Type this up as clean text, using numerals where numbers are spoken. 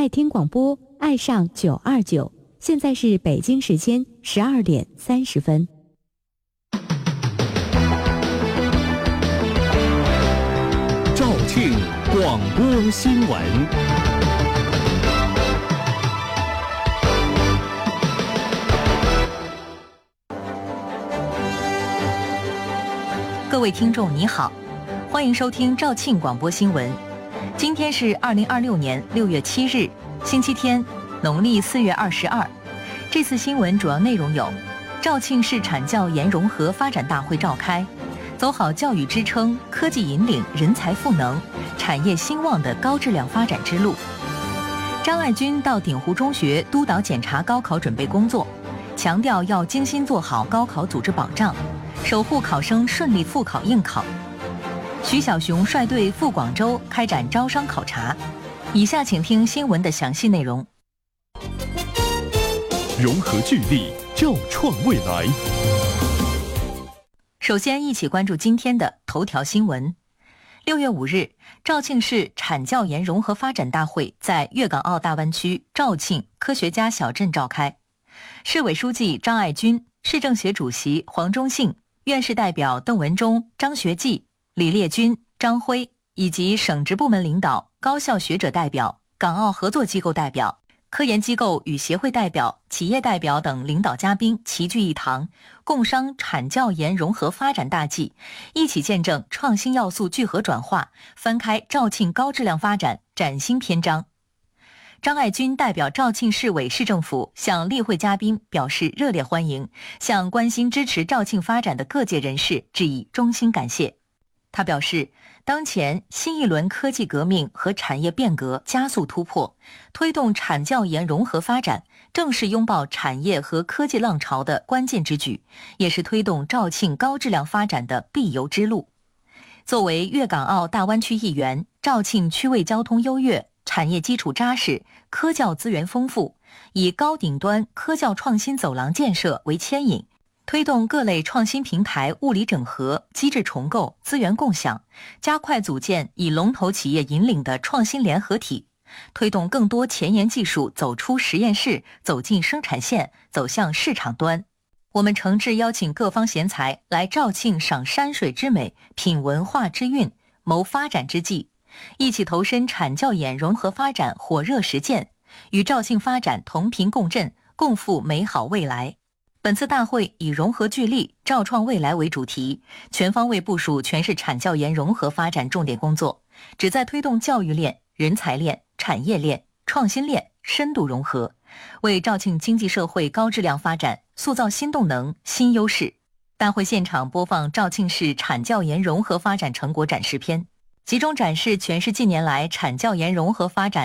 爱听广播，爱上929。现在是北京时间12点30分。 肇庆广播新闻。 各位听众你好，欢迎收听肇庆广播新闻。今天是2026年6月7日，星期天，农历4月22。这次新闻主要内容有：肇庆市产教研融合发展大会召开，走好教育支撑、科技引领、人才赋能、产业兴旺的高质量发展之路。张爱军到鼎湖中学督导检查高考准备工作，强调要精心做好高考组织保障，守护考生顺利复考应考。徐小雄率队赴广州开展招商考察。以下请听新闻的详细内容。 融合聚力，肇创未来。 首先一起关注今天的头条新闻。6月5日，肇庆市产教研融合发展大会在粤港澳大湾区肇庆科学家小镇召开。市委书记张爱军、市政协主席黄忠信、院士代表邓文忠、张学济、李烈军、张辉以及省直部门领导、高校学者代表、港澳合作机构代表、科研机构与协会代表、企业代表等领导嘉宾齐聚一堂，共商产教研融合发展大计，一起见证创新要素聚合转化，翻开肇庆高质量发展崭新篇章。张爱军代表肇庆市委市政府向例会嘉宾表示热烈欢迎，向关心支持肇庆发展的各界人士致以衷心感谢。他表示，当前新一轮科技革命和产业变革加速突破，推动产教研融合发展，正是拥抱产业和科技浪潮的关键之举，也是推动肇庆高质量发展的必由之路。作为粤港澳大湾区一员，肇庆区位交通优越，产业基础扎实，科教资源丰富，以高顶端科教创新走廊建设为牵引，推动各类创新平台物理整合、机制重构、资源共享，加快组建以龙头企业引领的创新联合体，推动更多前沿技术走出实验室，走进生产线，走向市场端。我们诚挚邀请各方贤才来肇庆赏山水之美，品文化之韵，谋发展之际，一起投身产教研融合发展火热实践，与肇庆发展同频共振，共赴美好未来。本次大会以融合聚力，肇创未来为主题，全方位部署全市产教研融合发展重点工作，旨在推动教育链、人才链、产业链、创新链深度融合，为肇庆经济社会高质量发展塑造新动能、新优势。大会现场播放肇庆市产教研融合发展成果展示片，集中展示全市近年来产教研融合发展